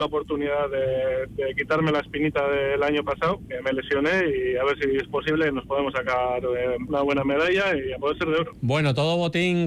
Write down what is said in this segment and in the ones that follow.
la oportunidad de quitarme la espinita del año pasado, que me lesioné, y a ver si es posible nos podemos sacar una buena medalla y a poder ser de oro. Bueno, todo botín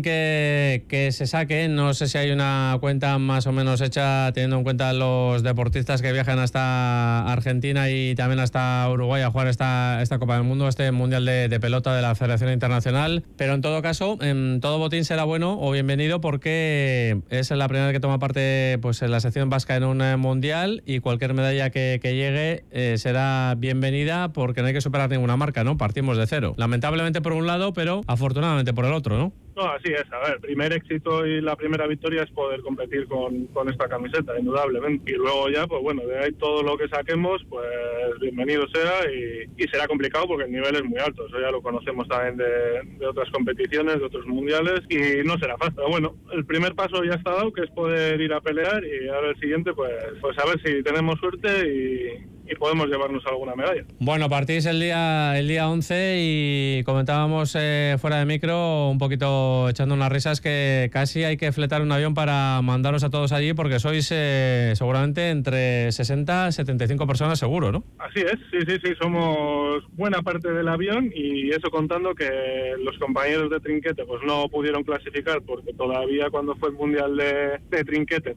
que se saque, no sé si hay una cuenta más o menos hecha teniendo en cuenta los deportistas que viajan hasta Argentina y también hasta Uruguay a jugar esta Copa del Mundo, este Mundial de Pelota de la Federación Internacional, pero en todo caso, todo botín será bueno o bienvenido porque es la primera vez que toma parte pues en la sección vasca en un mundial, y cualquier medalla que llegue será bienvenida porque no hay que superar ninguna marca, ¿no? Partimos de cero. Lamentablemente por un lado, pero afortunadamente por el otro, ¿no? No, así es. A ver, primer éxito y la primera victoria es poder competir con esta camiseta, indudablemente. Y luego ya, pues bueno, de ahí todo lo que saquemos, pues bienvenido sea, y será complicado porque el nivel es muy alto. Eso ya lo conocemos también de otras competiciones, de otros mundiales, y no será fácil. Pero bueno, el primer paso ya está dado, que es poder ir a pelear, y ahora el siguiente, pues a ver si tenemos suerte y podemos llevarnos alguna medalla. Bueno, partís el día 11 y comentábamos fuera de micro un poquito echando unas risas que casi hay que fletar un avión para mandaros a todos allí porque sois seguramente entre 60 y 75 personas seguro, ¿no? Así es, sí, somos buena parte del avión, y eso contando que los compañeros de trinquete pues no pudieron clasificar porque todavía cuando fue el Mundial de trinquete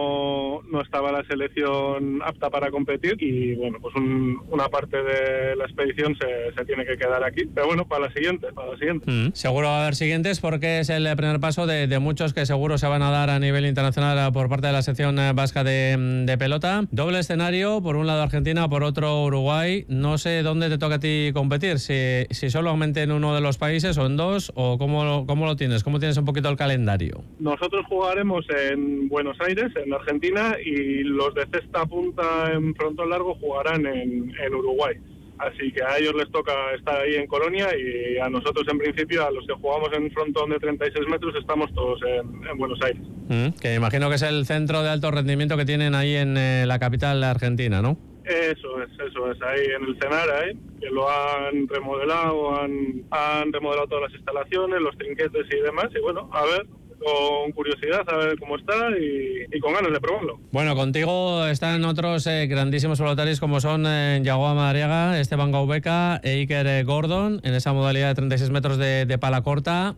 no estaba la selección apta para competir, y bueno, pues una parte de la expedición se tiene que quedar aquí, pero bueno, para la siguiente. Seguro va a haber siguientes porque es el primer paso de muchos que seguro se van a dar a nivel internacional por parte de la sección vasca de pelota. Doble escenario, por un lado Argentina, por otro Uruguay. No sé dónde te toca a ti competir, si solamente en uno de los países o en dos, o cómo lo tienes, cómo tienes un poquito el calendario. Nosotros jugaremos en Buenos Aires, en Argentina, y los de cesta punta en frontón largo jugarán en Uruguay. Así que a ellos les toca estar ahí en Colonia, y a nosotros en principio, a los que jugamos en frontón de 36 metros, estamos todos en Buenos Aires. Que imagino que es el centro de alto rendimiento que tienen ahí en la capital argentina, ¿no? Eso es, ahí en el Cenara, que lo han remodelado, han remodelado todas las instalaciones, los trinquetes y demás, y bueno, a ver, con curiosidad a ver cómo está y con ganas de probarlo. Bueno, contigo están otros grandísimos pelotarios como son Yagoa Madariaga, Esteban Gaubeca e Iker Gordon en esa modalidad de 36 metros de pala corta.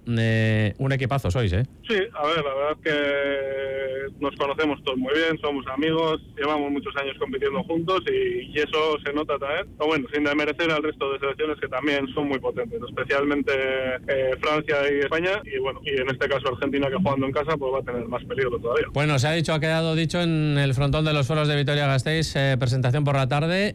Un equipazo sois, ¿eh? Sí, a ver, la verdad es que nos conocemos todos muy bien, somos amigos, llevamos muchos años compitiendo juntos y eso se nota también. Pero bueno, sin desmerecer al resto de selecciones que también son muy potentes, especialmente Francia y España, y bueno, y en este caso Argentina, que jugando en casa pues va a tener más peligro todavía. Bueno, ha quedado dicho en el frontón de los foros de Vitoria-Gasteiz, presentación por la tarde,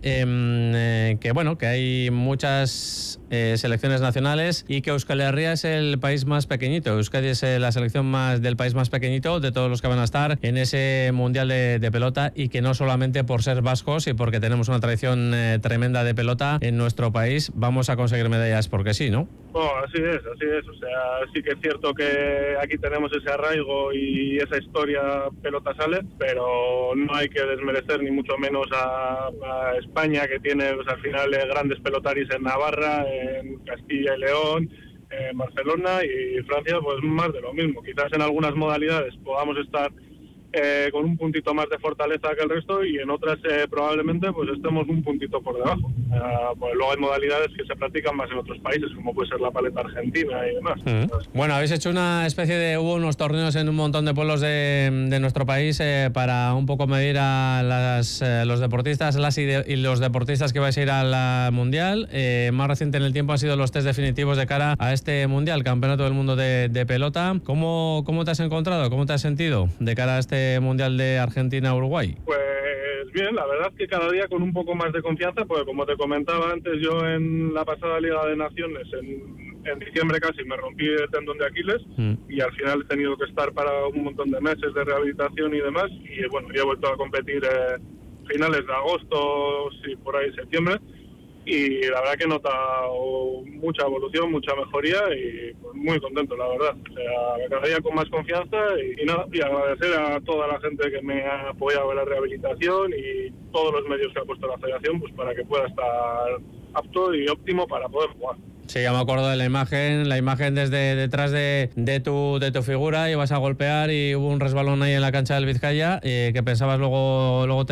que hay muchas selecciones nacionales y que Euskal Herria es el país más pequeñito. Euskadi es la selección del país más pequeñito de todos los que van a estar en ese mundial de pelota, y que no solamente por ser vascos y porque tenemos una tradición tremenda de pelota en nuestro país vamos a conseguir medallas porque sí, ¿no? Oh, así es. O sea, sí que es cierto que aquí tenemos ese arraigo y esa historia pelota sale, pero no hay que desmerecer ni mucho menos a España, que tiene pues, al final grandes pelotaris en Navarra, en Castilla y León, en Barcelona, y Francia pues más de lo mismo. Quizás en algunas modalidades podamos estar con un puntito más de fortaleza que el resto, y en otras probablemente pues estemos un puntito por debajo. Pues luego hay modalidades que se practican más en otros países, como puede ser la paleta argentina y demás. Bueno, habéis hecho una especie hubo unos torneos en un montón de pueblos de nuestro país para un poco medir a los deportistas y los deportistas que vais a ir al Mundial. Más reciente en el tiempo han sido los test definitivos de cara a este Mundial, Campeonato del Mundo de Pelota. ¿Cómo te has encontrado? ¿Cómo te has sentido de cara a este Mundial de Argentina-Uruguay? Pues bien, la verdad es que cada día con un poco más de confianza, porque como te comentaba antes, yo en la pasada Liga de Naciones, en diciembre casi, me rompí el tendón de Aquiles y al final he tenido que estar para un montón de meses de rehabilitación y demás, y bueno, ya he vuelto a competir finales de agosto, sí, por ahí septiembre, y la verdad que he notado mucha evolución, mucha mejoría, y pues, muy contento, la verdad. O sea, cada día con más confianza, y nada, y agradecer a toda la gente que me ha apoyado en la rehabilitación y todos los medios que ha puesto la federación pues para que pueda estar apto y óptimo para poder jugar. Sí, ya me acuerdo de la imagen desde detrás de tu figura, ibas a golpear y hubo un resbalón ahí en la cancha del Vizcaya, que pensabas luego